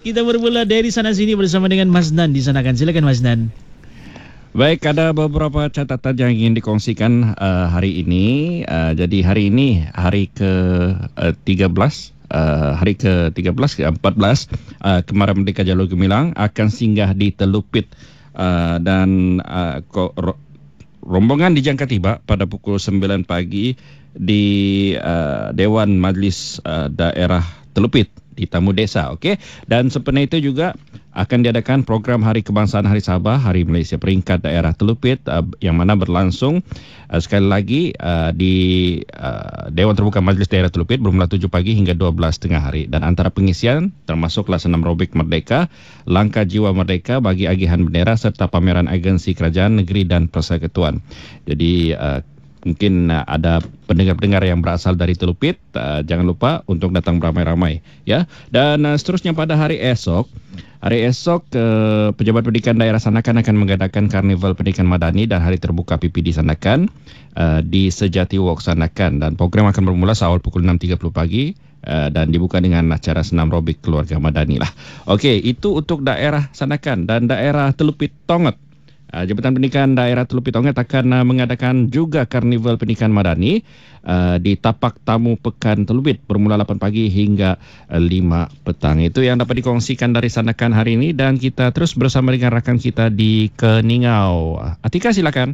Kita bermula dari sana sini bersama dengan Mas Nan di sana kan. Silakan Mas Nan. Baik, ada beberapa catatan yang ingin dikongsikan hari ini. Jadi hari ini hari ke-13, hari ke-13 ke-14 Kemaran Merdeka Jalur Gemilang akan singgah di Telupit dan rombongan dijangka tiba pada pukul 9 pagi di Dewan Majlis Daerah Telupit di Tamu Desa, okey. Dan sempena itu juga akan diadakan program Hari Kebangsaan Hari Sabah Hari Malaysia peringkat daerah Telupit yang mana berlangsung sekali lagi di Dewan Terbuka Majlis Daerah Telupit bermula 7 pagi hingga 12.30 hari, dan antara pengisian termasuklah senam robik merdeka, langkah jiwa merdeka bagi agihan bendera serta pameran agensi kerajaan negeri dan persekutuan. Jadi mungkin ada pendengar-pendengar yang berasal dari Telupit, jangan lupa untuk datang beramai-ramai ya. Dan seterusnya pada hari esok Pejabat Pendidikan Daerah Sandakan akan mengadakan Karnival Pendidikan Madani dan Hari Terbuka PPD Sandakan di Sejati Walk Sandakan, dan program akan bermula seawal pukul 6.30 pagi dan dibuka dengan acara senam robik keluarga madani lah. Okey, itu untuk daerah Sandakan. Dan daerah Telupit Tonget, Jabatan Pendidikan Daerah Telupit Tonget akan mengadakan juga Karnival Pendidikan Madani di Tapak Tamu Pekan Telupit bermula 8 pagi hingga 5 petang. Itu yang dapat dikongsikan dari Sandakan hari ini, dan kita terus bersama dengan rakan kita di Keningau. Atika, silakan.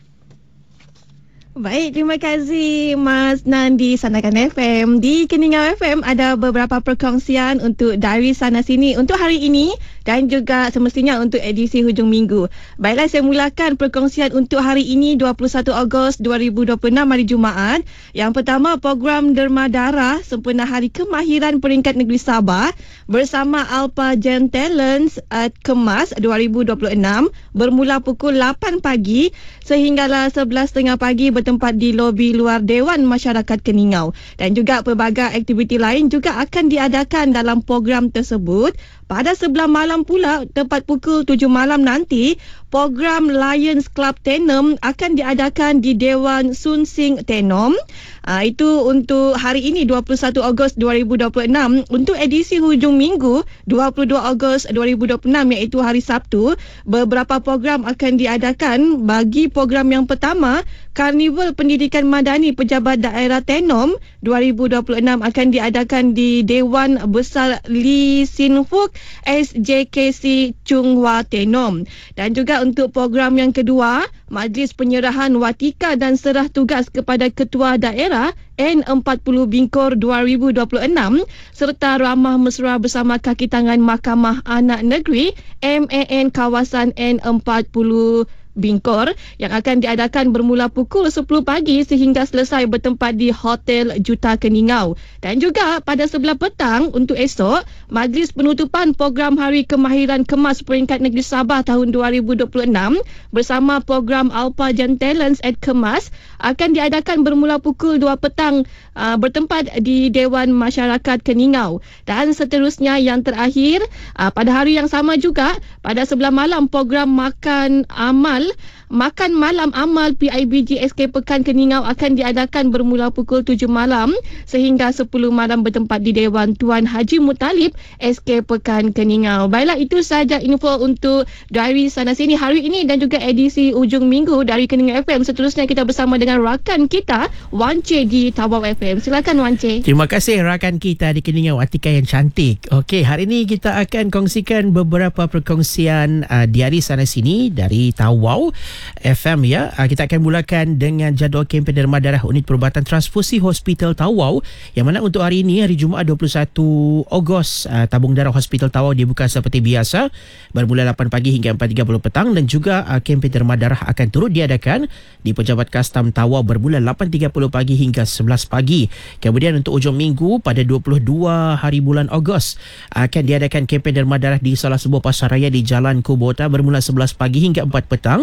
Baik, terima kasih Mas Nan di Sandakan FM. Di Keningau FM ada beberapa perkongsian untuk dari sana sini untuk hari ini dan juga semestinya untuk edisi hujung minggu. Baiklah, saya mulakan perkongsian untuk hari ini 21 Ogos 2026 hari Jumaat. Yang pertama, program Derma Darah sempena Hari Kemahiran Peringkat Negeri Sabah bersama Alpha Gen Talents at Kemas 2026 bermula pukul 8 pagi sehinggalah 11.30 pagi bertempat di lobi luar Dewan Masyarakat Keningau. Dan juga pelbagai aktiviti lain juga akan diadakan dalam program tersebut. Pada sebelah malam pula, tepat pukul 7 malam nanti, program Lions Club Tenom akan diadakan di Dewan Sun Sing Tenom. Itu untuk hari ini 21 Ogos 2026. Untuk edisi hujung minggu 22 Ogos 2026 iaitu hari Sabtu, beberapa program akan diadakan. Bagi program yang pertama, Karnival Pendidikan Madani Pejabat Daerah Tenom 2026 akan diadakan di Dewan Besar Lee Sin Fook SJKC Chung Hua Tenom. Dan juga untuk program yang kedua, Majlis Penyerahan Watika dan Serah Tugas kepada Ketua Daerah N40 Bingkor 2026 serta Ramah Mesra bersama kaki tangan Mahkamah Anak Negeri MAN kawasan N40 Bingkor yang akan diadakan bermula pukul 10 pagi sehingga selesai bertempat di Hotel Juta Keningau. Dan juga pada sebelah petang untuk esok, Majlis Penutupan Program Hari Kemahiran Kemas Peringkat Negeri Sabah tahun 2026 bersama program Alpha Gen Talents at Kemas akan diadakan bermula pukul 2 petang bertempat di Dewan Masyarakat Keningau. Dan seterusnya yang terakhir, pada hari yang sama juga, pada sebelah malam program Makan Malam Amal PIBG SK Pekan Keningau akan diadakan bermula pukul 7 malam sehingga 10 malam bertempat di Dewan Tuan Haji Muttalib SK Pekan Keningau. Baiklah, itu sahaja info untuk dari sana sini hari ini dan juga edisi hujung minggu dari Keningau FM. Seterusnya kita bersama dengan rakan kita Wan Che di Tawau FM. Silakan Wan Che. Terima kasih rakan kita di Keningau, Atika yang cantik. Okey, hari ini kita akan kongsikan beberapa perkongsian di hari sana sini dari Tawau FM ya. Kita akan mulakan dengan jadual kempen derma darah unit perubatan transfusi Hospital Tawau, yang mana untuk hari ini hari Jumaat 21 Ogos tabung darah Hospital Tawau dibuka seperti biasa bermula 8 pagi hingga 4.30 petang, dan juga kempen derma darah akan turut diadakan di Pejabat Kastam Tawau bermula 8.30 pagi hingga 11 pagi. Kemudian untuk hujung minggu pada 22 hari bulan Ogos akan diadakan kempen derma darah di salah sebuah pasaraya di Jalan Kubota bermula 11 pagi hingga 4 petang.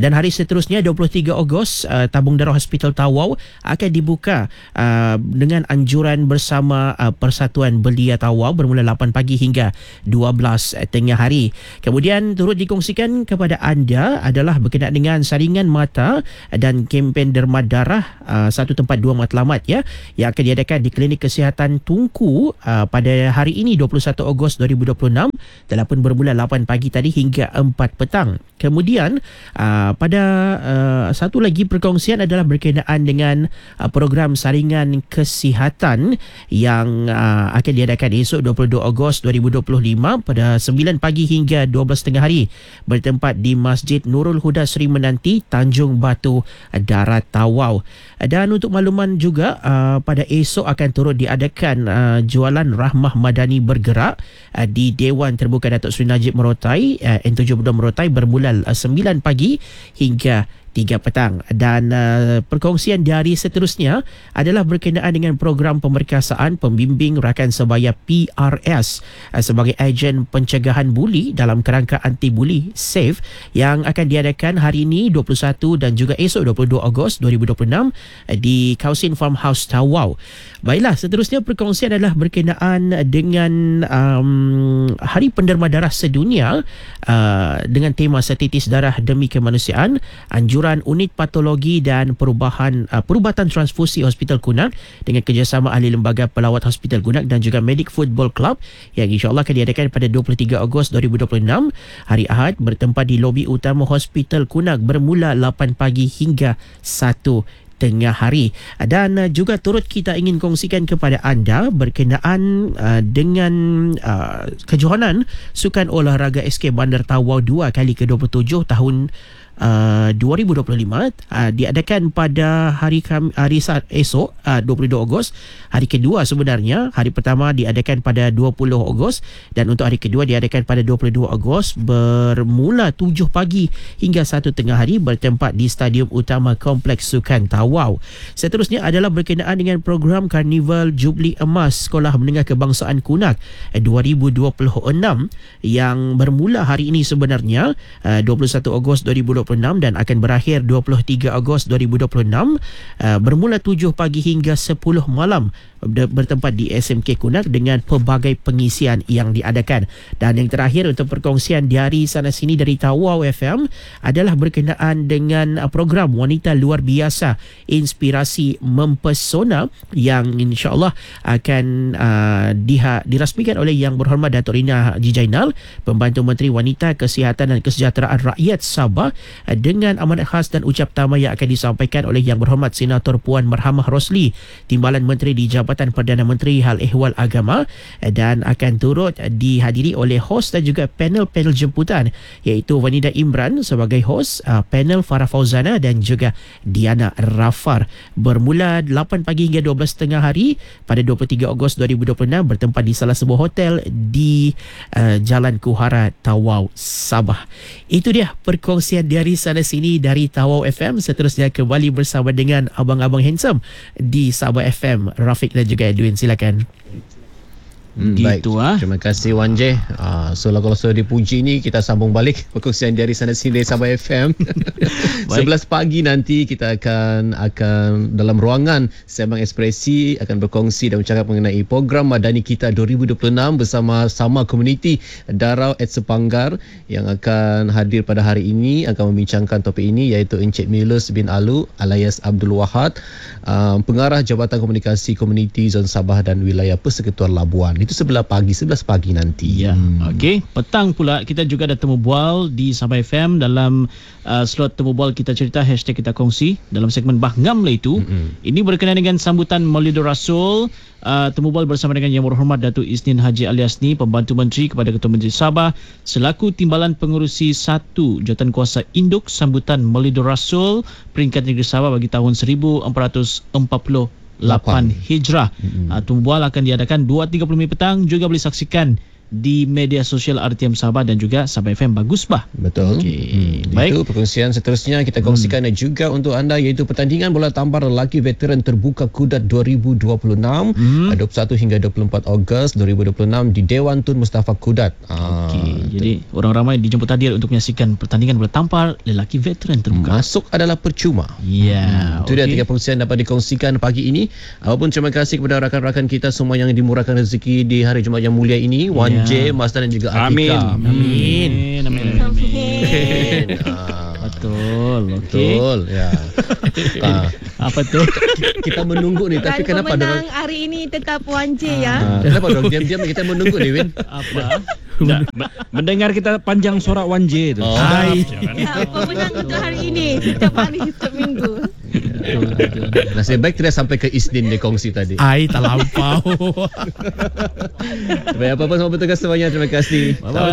Dan hari seterusnya 23 Ogos tabung darah Hospital Tawau akan dibuka dengan anjuran bersama Persatuan Belia Tawau bermula 8 pagi hingga 12 tengah hari. Kemudian turut dikongsikan kepada anda adalah berkenaan dengan saringan mata dan kempen derma darah satu tempat dua matlamat ya, yang akan diadakan di Klinik Kesihatan Tungku pada hari ini 21 Ogos 2026 telah pun bermula 8 pagi tadi hingga 4 petang. Kemudian pada satu lagi perkongsian adalah berkenaan dengan program saringan kesihatan yang akan diadakan esok 22 Ogos 2025 pada 9 pagi hingga 12 tengah hari bertempat di Masjid Nurul Huda Sri Menanti, Tanjung Batu, Darat Tawau. Dan untuk makluman juga pada esok akan turut diadakan jualan Rahmah Madani Bergerak di Dewan Terbuka Datuk Seri Najib Merotai N72 Merotai bermula 9 pagi hingga 3 petang. Dan perkongsian di hari seterusnya adalah berkenaan dengan program pemerkasaan pembimbing rakan sebaya PRS sebagai ejen pencegahan buli dalam kerangka anti buli SAFE yang akan diadakan hari ini 21 dan juga esok 22 Ogos 2026 di Kausin Farmhouse Tawau. Baiklah, seterusnya perkongsian adalah berkenaan dengan Hari Penderma Darah Sedunia dengan tema Setitis Darah Demi Kemanusiaan. Anjuran Unit Patologi dan Perubatan Transfusi Hospital Kunak dengan kerjasama ahli lembaga pelawat Hospital Kunak dan juga Medic Football Club yang insyaAllah akan diadakan pada 23 Ogos 2026 hari Ahad bertempat di lobi utama Hospital Kunak bermula 8 pagi hingga 1 tengah hari. Dan juga turut kita ingin kongsikan kepada anda berkenaan dengan kejohanan Sukan Olahraga SK Bandar Tawau 2 kali ke-27 tahun 2025 diadakan pada hari esok 22 Ogos. Hari kedua sebenarnya, hari pertama diadakan pada 20 Ogos dan untuk hari kedua diadakan pada 22 Ogos bermula 7 pagi hingga 1 tengah hari bertempat di Stadium Utama Kompleks Sukan Tawau. Seterusnya adalah berkenaan dengan program Karnival Jubli Emas Sekolah Menengah Kebangsaan Kunak 2026 yang bermula hari ini sebenarnya 21 Ogos 2026 dan akan berakhir 23 Ogos 2026 bermula 7 pagi hingga 10 malam bertempat di SMK Kunak dengan pelbagai pengisian yang diadakan. Dan yang terakhir untuk perkongsian di hari sana sini dari Tawau FM adalah berkenaan dengan program Wanita Luar Biasa Inspirasi Mempesona yang insyaAllah akan dirasmikan oleh Yang Berhormat Datuk Rina Haji Jainal, Pembantu Menteri Wanita, Kesihatan dan Kesejahteraan Rakyat Sabah, dengan amanat khas dan ucap tama yang akan disampaikan oleh Yang Berhormat Senator Puan Marhamah Rosli, Timbalan Menteri di Jabatan Perdana Menteri Hal Ehwal Agama, dan akan turut dihadiri oleh hos dan juga panel-panel jemputan iaitu Vanida Imran sebagai hos, panel Farah Fauzana dan juga Diana Rafar bermula 8 pagi hingga 12 tengah hari pada 23 Ogos 2026 bertempat di salah sebuah hotel di Jalan Kuhara Tawau, Sabah. Itu dia perkongsian dari sana sini dari Tawau FM. Seterusnya kembali bersama dengan abang-abang handsome di Sabah FM, Rafiq dan juga Edwin. Silakan. Baik. Terima kasih Wan J. So kalau sudah dipuji ni, kita sambung balik perkongsian dari sana sini dari Sabah FM. 11 pagi nanti kita akan dalam ruangan Sembang Ekspresi akan berkongsi dan bercakap mengenai program Madani Kita 2026 bersama Sama Komuniti Darau at Sepanggar yang akan hadir pada hari ini, akan membincangkan topik ini iaitu Encik Milus bin Alu alias Abdul Wahad, Pengarah Jabatan Komunikasi Komuniti Zon Sabah dan Wilayah Persekutuan Labuan. Itu 11 pagi nanti. Ya, okey. Petang pula kita juga ada temu bual di Sabah FM dalam slot temu bual kita cerita hashtag kita kongsi dalam segmen Bahngam lah itu. Ini berkenaan dengan sambutan Maulidur Rasul. Temu bual bersama dengan Yang Berhormat Datuk Isnin Haji Aliasni, Pembantu Menteri kepada Ketua Menteri Sabah selaku Timbalan Pengerusi 1 Jawatankuasa Induk sambutan Maulidur Rasul peringkat negeri Sabah bagi tahun 1448 Hijrah. Temu bual akan diadakan 2.30 petang, juga boleh saksikan di media sosial RTM Sabah dan juga Sabah FM Bagus bah. Betul. Baik. Itu perkongsian seterusnya kita kongsikan juga untuk anda, iaitu pertandingan bola tampar lelaki veteran terbuka Kudat 2026 21 hingga 24 Ogos 2026 di Dewan Tun Mustafa Kudat. Jadi orang ramai dijemput hadir untuk menyaksikan pertandingan bola tampar lelaki veteran terbuka. Masuk adalah percuma. Itu dia 3 perkongsian dapat dikongsikan pagi ini. Apapun, terima kasih kepada rakan-rakan kita semua yang dimurahkan rezeki di hari Jumaat yang mulia ini. Wan J, Mazdan dan juga Atika. Amin. Betul. Betul. Ya. Apa tu? Kita menunggu ni, tapi Dan kenapa pemenang hari ini tetap Wan J ya. Kenapa dong diam-diam kita menunggu ni, Win? Apa? Mendengar kita panjang sorak Wan J tu. Ya, pemenang untuk hari ini setiap hari, setiap minggu. Nasib baik tidak sampai ke Isnin dikongsi tadi. Ai tak lampau. Baik, apa-apa semua bertugas semuanya. Terima kasih. Bye-bye.